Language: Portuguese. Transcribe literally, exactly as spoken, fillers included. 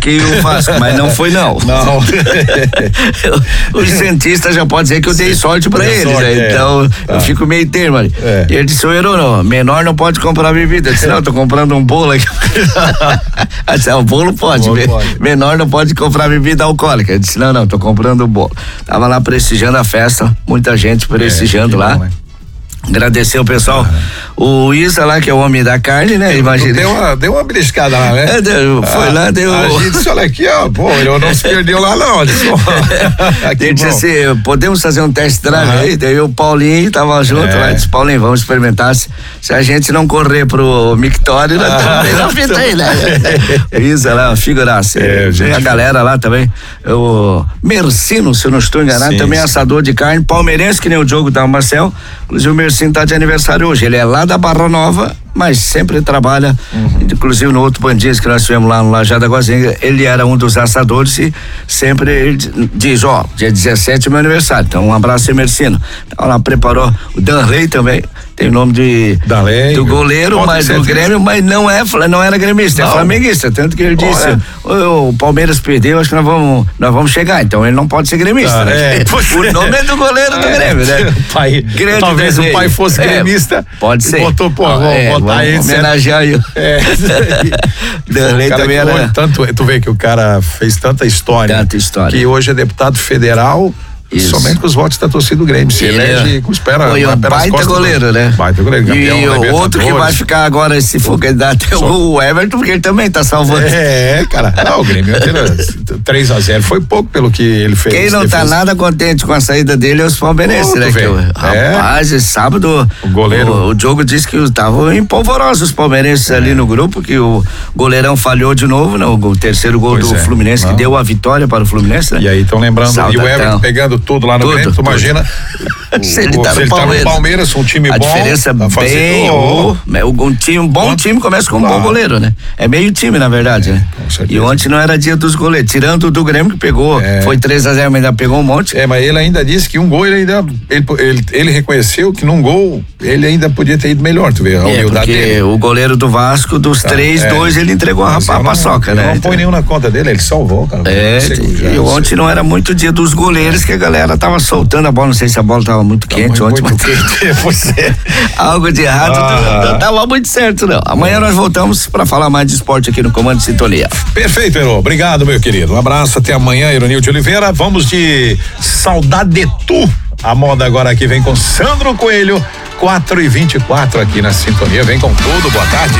que o Vasco, mas não foi não. Não. Os cientistas já pode dizer que eu dei sorte pra eles, sorte, né? É. Então tá. Eu fico meio termo ali. É. Ele disse, ô Heron, não, menor não pode comprar bebida. Eu disse, não, tô comprando um bolo aqui. Eu disse, o bolo pode, o bolo pode, menor não pode comprar bebida alcoólica. Eu disse, não, não, tô comprando um bolo. Tava lá prestigiando a festa, muita gente prestigiando é, lá. Bom, agradecer o pessoal, ah, o Isa lá, que é o homem da carne, né? Imagina. Deu uma, deu uma beliscada lá, né? É, deu, foi ah, lá, deu. A gente disse, olha aqui, ó, pô, ele não se perdeu lá não. Ele disse assim, podemos fazer um test drive ah, aí? Daí o Paulinho tava junto é. lá, disse, Paulinho, vamos experimentar, se, se a gente não correr pro mictório, nós estamos na fita aí, né? O Isa lá, figuraça. É, gente... a galera lá também, o Mercino, se eu não estou enganado, sim, também sim. assador de carne, palmeirense, que nem o Diogo da Marcel, inclusive o Mercino tá de aniversário hoje, ele é lá da Barra Nova, mas sempre trabalha, uhum. inclusive no outro Bandinhas que nós tivemos lá no Lajado da Guazinha, ele era um dos assadores e sempre ele diz, ó, dia dezessete é meu aniversário, então um abraço aí, Mercino. Então lá preparou o Dan Rey também, tem o nome de Danley, do goleiro, mas do Grêmio, mas não é, não era gremista, não. é flamenguista, tanto que ele oh, disse, é. o, o Palmeiras perdeu, acho que nós vamos, nós vamos chegar, então ele não pode ser gremista, ah, né? É. O nome é do goleiro do Grêmio, né? Pai, talvez o pai fosse é, gremista, pode ser. Botou, pô, ah, vamos é, botar esse. Homenagear aí. É, Danley também era. Hoje, tanto, tu vê que o cara fez tanta história, tanta história. que hoje é deputado federal. Isso. Somente com os votos da torcida do Grêmio. Se elege com espera. Foi um baita goleiro, né? Baita goleiro, campeão. E o outro que vai ficar agora, se for candidato, é o Everton, porque ele também tá salvando. É, cara. Não, o Grêmio três a zero foi pouco pelo que ele fez. Quem não tá nada contente com a saída dele é os palmeirenses, né? Que, é. Rapaz, esse sábado o goleiro. O, o Diogo disse que estavam empolvorosos os palmeirenses é. ali no grupo, que o goleirão falhou de novo, né? O terceiro gol pois do é. Fluminense, não. que deu a vitória para o Fluminense, né? E aí estão lembrando, Saldatão. E o Everton pegando tudo lá no tudo, Grêmio, tu tudo. Imagina o, se ele, tá, se no, ele Palmeiras, tá no Palmeiras, um time a bom. A diferença é bem, o, um, time, um bom time começa com um ah. bom goleiro, né? É meio time, na verdade, é, né? E ontem não era dia dos goleiros, tirando o do Grêmio que pegou, é. foi três a zero, mas ainda pegou um monte. É, mas ele ainda disse que um gol ele ainda, ele, ele, ele reconheceu que num gol ele ainda podia ter ido melhor, tu vê, a humildade é, porque dele. o goleiro do Vasco, dos tá, três, é. dois ele entregou a, a paçoca, né? Não põe nenhum na conta dele, ele salvou, cara. É, e ontem não era muito dia dos goleiros que a galera tava soltando a bola, não sei se a bola tava muito tá quente muito, ontem, muito mas quente. algo de errado, ah. não tava muito certo não. Amanhã nós voltamos pra falar mais de esporte aqui no Comando de Sintonia. Perfeito, Heron, obrigado, meu querido, um abraço, até amanhã, Ironil de Oliveira. Vamos de Saudade de Tu, a moda agora aqui vem com Sandro Coelho, quatro e vinte e quatro aqui na Sintonia, vem com tudo, boa tarde.